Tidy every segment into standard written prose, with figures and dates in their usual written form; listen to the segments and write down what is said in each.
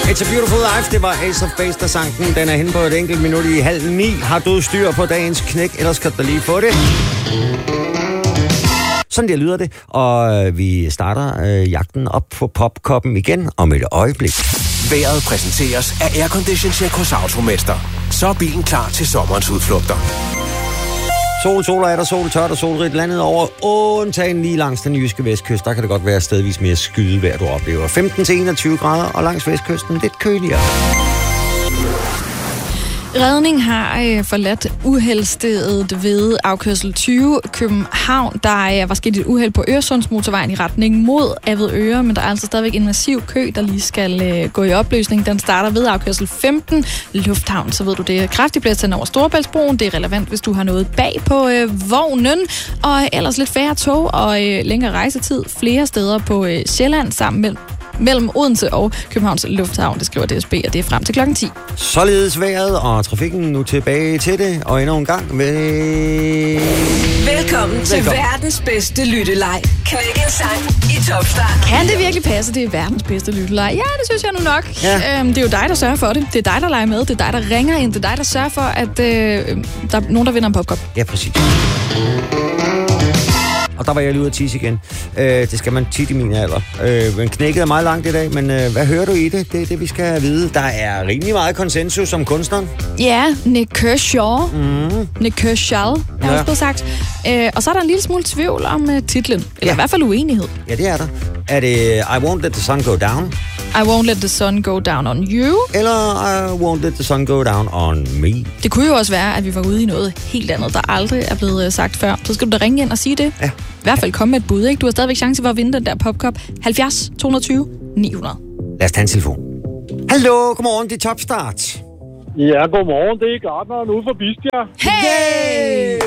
It's a Beautiful Life, det var Ace of Base, der sang den. Den er henne på et enkelt minut i 8:30. Har du styr på dagens knæk, ellers skal du lige få det. Sådan der lyder det, og vi starter jagten op på popkoppen igen om et øjeblik. Vejret præsenteres af Aircondition Check hos Automester. Så er bilen klar til sommerens udflugter. Sol er der, sol tørt og solrigt landet over, undtagen lige langs den jyske vestkyst. Der kan det godt være stedvis mere skydevejr, du oplever. 15-21 grader, og langs vestkysten lidt køligere. Redning har forladt uheldstedet ved afkørsel 20 København. Der var sket et uheld på Øresundsmotorvejen i retning mod Avedøre, men der er altså stadigvæk en massiv kø, der lige skal gå i opløsning. Den starter ved afkørsel 15 Lufthavn, så ved du det. Kraftigt blæst hen over Storebæltsbroen. Det er relevant, hvis du har noget bag på vognen. Og ellers lidt færre tog og længere rejsetid flere steder på Sjælland sammen mellem Odense og Københavns Lufthavn. Det skriver DSB, og det er frem til klokken 10. Således vejret og trafikken nu tilbage til det, og endnu en gang med... Velkommen til verdens bedste lytteleg. Knæk en sang i Topstart. Kan det virkelig passe, det er verdens bedste lytteleg? Ja, det synes jeg nu nok. Ja. Det er jo dig, der sørger for det. Det er dig, der leger med. Det er dig, der ringer ind. Det er dig, der sørger for, at der er nogen, der vinder en popkop. Ja, præcis. Og der var jeg lige ude at tisse igen. Det skal man tit i min alder. Men knækket er meget langt i dag, men hvad hører du i det? Det er det, vi skal vide. Der er rimelig meget konsensus om kunstneren. Ja, Nick Kershaw. Nick Kershaw, er også blevet sagt. Og så er der en lille smule tvivl om titlen. Eller i hvert fald uenighed. Ja, det er der. Er det I Won't Let the Sun Go Down? I Won't Let the Sun Go Down on You. Eller I Won't Let the Sun Go Down on Me. Det kunne jo også være, at vi var ude i noget helt andet, der aldrig er blevet sagt før. Så skal du da ringe ind og sige det. Ja. I hvert fald komme med et bud, ikke? Du har stadigvæk chance for at vinde den der popkop. 70 220 900. Lad os tage en telefon. Hallo, godmorgen, det er Topstart. Ja, godmorgen, det er Gardneren ude for Bisbjerg. Hey!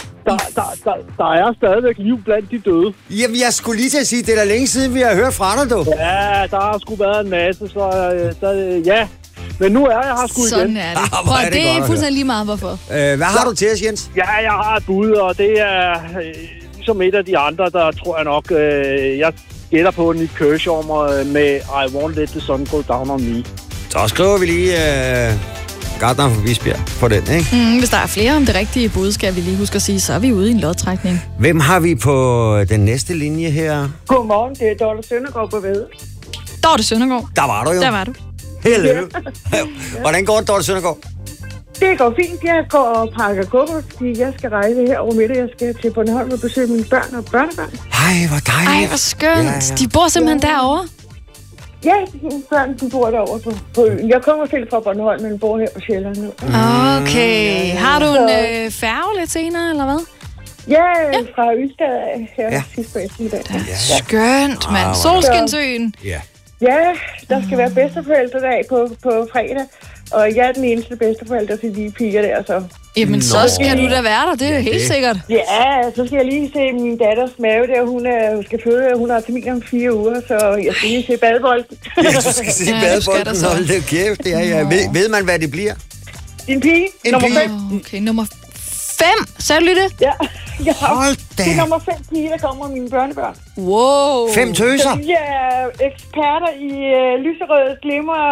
Der er stadigvæk liv blandt de døde. Jamen, jeg skulle lige til at sige, det er da længe siden, vi har hørt fra dig, du. Ja, der har sgu været en masse, så ja. Men nu er jeg her sgu igen. Sådan er det. Prøv, det er fuldstændig lige meget, hvorfor. Hvad har du til os, Jens? Ja, jeg har et bud, og det er ligesom et af de andre, der tror jeg nok, jeg gætter på Nick Kershaw med I Won't Let the Sun Go Down on Me. Så skriver vi lige Gardner for Visbjerg på den, ikke? Hvis der er flere om det rigtige bud, skal vi lige huske at sige, så er vi ude i en lodtrækning. Hvem har vi på den næste linje her? Godmorgen, det er Dorte Søndergaard på Ved. Dorte Søndergaard. Der var du jo. Der var du. Hello. Hvordan går det, Dorte Søndergaard? Det går fint. Jeg går og pakker kuffer, fordi jeg skal rejse her over middag. Jeg skal til Bornholm og besøge mine børn og børnebørn. Ej, hvor dejligt. Ej, hvor skønt. Ja. De bor simpelthen derovre? Ja, mine børn de bor derovre på øen. Jeg kommer selv fra Bornholm, men bor her på Sjælland nu. Okay. Har du en færge lidt senere, eller hvad? Ja, fra Ystad her sidst på eftermiddag. Skønt, mand. Solskinsøen. Ja. Ja, der skal være bedsteforældredag på fredag. Og jeg er den eneste bedsteforælder til de piger der, så... Jamen, så skal du da være der, det er helt sikkert. Ja, så skal jeg lige se min datters mave der. Hun skal føde, hun har termin om 4 uger, så jeg skal lige se badebolden. Ja, du skal se badebolden. Hold det kæft, det er jeg. Ved man, hvad det bliver? En pige. Nummer 5. Okay, nummer 5. Sagde du det? Ja. Hold da. Det er nummer 5 pige, der kommer mine børnebørn. Wow. 5 tøser? Vi er eksperter i lyserød glimmer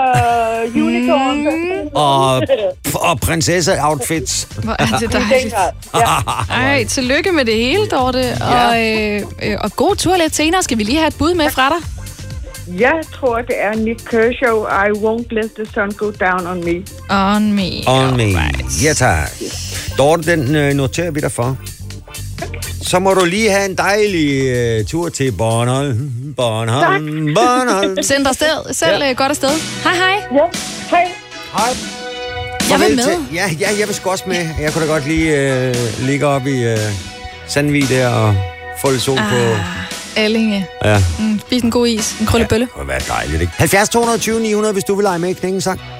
unicorn. Og prinsesse-outfits. Hvor er det dejligt. Ej, tillykke med det hele, Dorte. Og god tur lidt senere. Skal vi lige have et bud med fra dig? Jeg tror, det er Nick Kershaw. I won't let the sun go down on me. On me. On me. Ja, tak. Dorte, den noterer vi dig for. Så må du lige have en dejlig tur til Bornholm. Bornholm. Send dig selv godt afsted. Hej, hej. Ja, hej. Hej. Jeg vil med. Ja, jeg vil sgu også med. Jeg kunne da godt lige ligge op i Sandvig der og få lidt sol på... Allinge. Ja. Spis en god is. En krøllebølle. Det kunne være dejligt, ikke? 70 220 900, hvis du vil lege med i Knækken Sang.